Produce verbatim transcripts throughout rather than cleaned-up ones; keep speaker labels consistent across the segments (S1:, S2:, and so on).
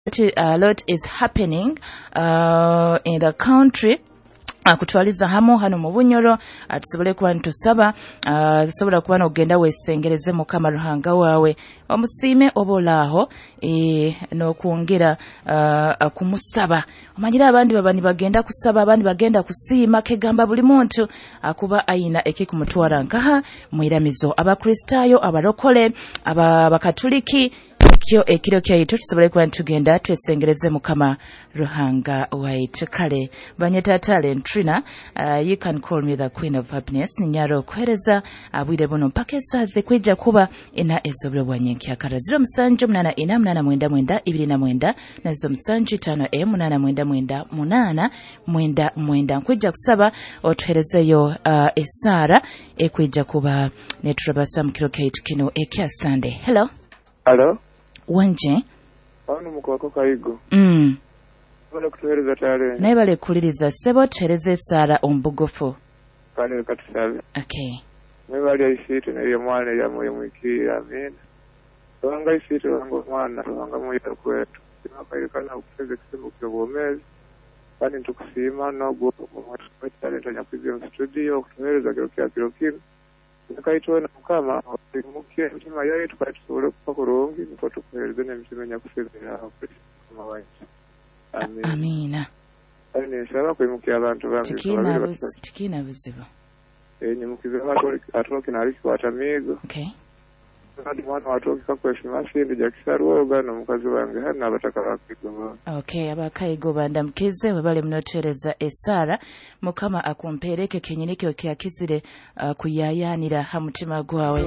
S1: A lot is happening uh, in the country. Akutwaliza hamu hano mu Bunyoro atusobole kuba ntusaba tusobola kuba n'ogenda weesengereze Mukama Ruhanga waawe omusiime obolaaho e, n'okwongera uh, kumusaba. Omanyira abandi babani bagenda kusaba, abandi bagenda kusiima, kegamba buli muntu akuba ayina ekikumutwala nkaha mwiramizo. Abakristaayo, abarokole, abakatuliki, ekyo ekiro kyaitu tusobole kuba ntugenda twesengereze Mukama Ruhanga waitu. Kale banyeta talent Trina, uh, you can call me the Queen of Happiness. Nyaro kuhereza abwire buno mpaka esaze kwijja kuba ena ezoblo bwanyenki akara zero musanju munana ina munana mwenda mwenda ibiri na mwenda na zo musanju tano e munana mwenda mwenda munana mwenda mwenda nkwijja kusaba otuherezeyo uh, esara ekwijja kuba neturabasa mukiro kaitu kino ekya Sunday. Hello.
S2: Hello.
S1: Wanje.
S2: Ono mukoko kaigo.
S1: Mm.
S2: Bale kutuhereza tale.
S1: Naye bale kuliriza sebo tuhereze esara ombugofu.
S2: Kale katusabe.
S1: Okay.
S2: Naye bali isite naye mwana ya moyo mwikira amen. Wanga isite wango mwana wanga moyo kwetu. Sinakairikana ukufeze kisembo kyobomezi. Kandi ntukusima no go mu talent ya kwizo studio kutuhereza kiro kya kiro kino. Nakaitona Mukama muke mtima yaye tukatusobole kufa kurungi niko tukuhereze n'emitima kufezera kama wanyi. Amen. Amina. Ani saba kwimukia abantu bambi.
S1: Tikina buzi, tikina buzibu.
S2: Eh ni mukiza watu atoki na aliki watamigo.
S1: Okay.
S2: Kandi mwana watoki kakweshima sindi jakisaruwa ugana mukazi wange hana abataka bakigo.
S1: Okay, abakayigo banda mkize webale mnotereza esara Mukama akumpereke kenyenike kyakizire uh, kuyayanira hamutima gwawe.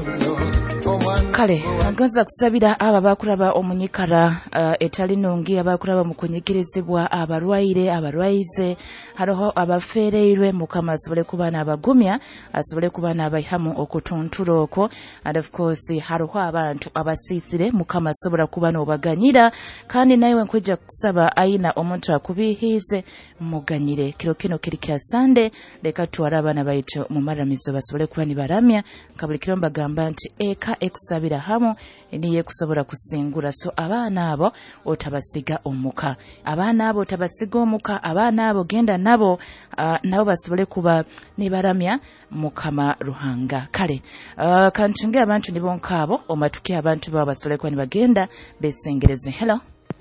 S1: Kale aganza kusabira aba bakuraba omunyikara uh, etali nungi abakuraba mukunyikirizibwa abarwaire abarwaize haroho abafereirwe Mukama asobole kubana abagumya asobole kubana abahamu okutunturoko and of course haroho abantu abasisire Mukama asobora kubana obaganyira kandi naye nkujja kusaba aina omuntu akubihize muganyire kiro kino kiri kya Sunday leka tuwara abana baitu mu maramizo basobole kuba ni baramya kabuli kiro mbagamba nti eka ekusabira hamu niye kusobora kusingura so abaana abo otabasiga omuka abaana abo otabasiga omuka abaana abo genda nabo uh, nabo basobole kuba ni baramya Mukama Ruhanga. Kale uh, kantunge abantu nibonkabo omatuki abantu baba basobole kuba ni bagenda besengereze. Hello.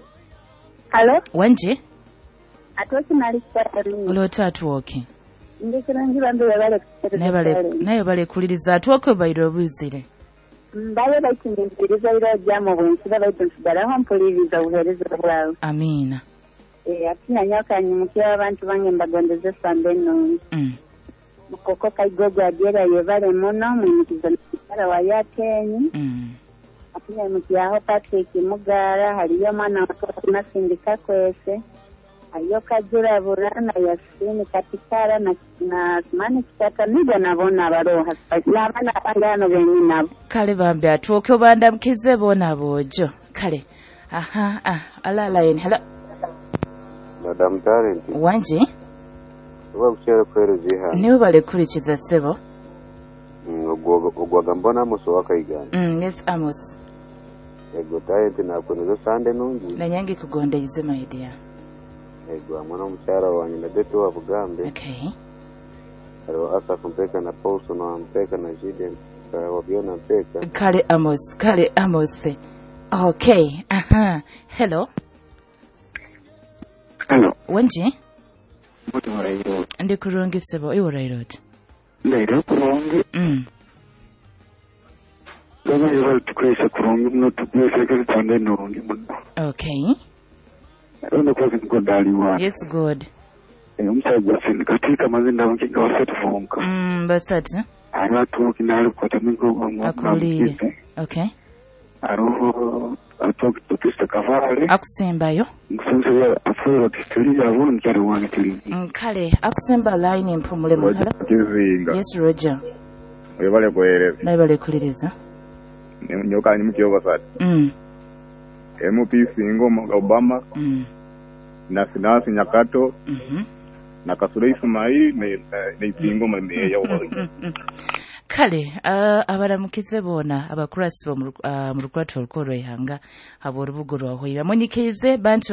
S3: Hello.
S1: Wanje.
S3: Atoki nali kwatari.
S1: Ulota atuoke.
S3: Ndikira njiba mbere bale.
S1: Naye naye bale kuliriza atuoke bayiro buzire.
S3: Mbaye bakinziriza ira jamo bwensiba bayitondera hampuliriza uhereza bwawe.
S1: Amina.
S3: Eh atinya nyaka nyimukia abantu bange mbagondeze Sunday no.
S1: Mm.
S3: Mukoko kaigogo agera yevale mono mwikiza n'ikara wa yatenyi.
S1: Mm.
S3: Atinya mukiaho Patrick Mugara haliyo mwana wa nasindika kwese. Ayo kajura burana yasini katikara na na mani kitata nigo nabona baroha labana bangano benyi nabo.
S1: Kale bambe atuoke obanda mkize bona bojo. Kale. Aha ah alala yen. Hello.
S2: Madam Talent.
S1: Wanje.
S2: Uwa kuchera kwerezi ha.
S1: Niwe bale kurikiza sebo.
S2: Mm ogwaga mbona muso wakayigana.
S1: Mm yes Amos.
S2: Ego Talent na kunozo Sunday nungi.
S1: Na nyange kugonda ize my idea.
S2: Ego mwana mchara wanyi na betu wa Bugambe.
S1: Okay.
S2: Alo asa kumpeka na Pauso na mpeka na Jiden wabiona mpeka.
S1: Kale Amos, kale Amos. Okay. Aha. Hello.
S4: Hello.
S1: Wanje?
S4: What are you?
S1: Ndi kurungi sebo iwo rairot.
S4: Later kurungi.
S1: Mm.
S4: Kama yawal tukwesa kurungi no tukwesa kali tande nurungi muno.
S1: Okay.
S4: Ono kwa kudali wa.
S1: Yes good.
S4: Eh umsaje fin katika mazinda mkinga wasatu fonka.
S1: Mm basati.
S4: Ara tu kinalo kwa tamingo wa
S1: akulire. Okay.
S4: Aroho atoki tutista kavale.
S1: Akusembayo.
S4: Nkusense afuro kistiliya won kare wani kili.
S1: Nkale akusemba line mpumule muhala. Yes Roger.
S2: Oyo bale koereza.
S1: Naye bale kuliriza.
S2: Nyoka ni mkiyo basati.
S1: Mm.
S2: M P Singo Obama.
S1: Mm.
S2: Na Sinasi Nyakato.
S1: Mhm.
S2: Na Kasura Ismail ne ne Singo meya wa.
S1: kale uh, abaramukize bona abakurasi bo mu uh, rukwatho rukoro ihanga habora bugoro aho ibamunyikeze bantu